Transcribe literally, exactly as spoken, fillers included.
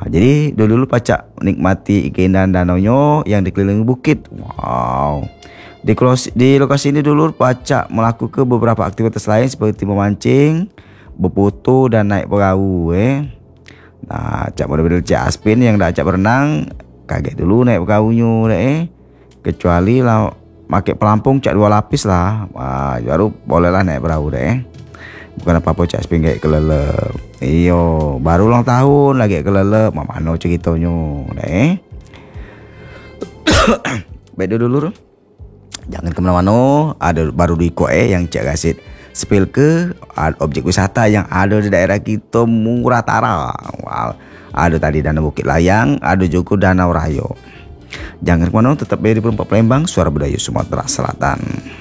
Jadi dulu-dulu pacak menikmati keindahan danaunya yang dikelilingi bukit. Wow. Di, di lokasi ini dulu pacak melakukan beberapa aktivitas lain seperti memancing, berfoto dan naik perahu. Eh. Nah, cak model-model Cak Aspin yang dah cak berenang, kaget dulu naik perahunya eh. Kecuali lah pakai pelampung cak dua lapis lah. Wah, baru bolehlah naik perahu deh. Bukan apa-apa Cak Aspin kayak kelelep. Iyo, baru ulang tahun lagi kelelep. Mamano ceritanya deh. Beda dulu. Jangan kemana-mana, ada baru di Koe yang Cak kasih spill ke objek wisata yang ada di daerah kita Murah Tara. Wow. Ada tadi Danau Bukit Layang, ada juga Danau Rayo. Jangan kemana, tetap di Perempat Palembang, Suara Budaya Sumatera Selatan.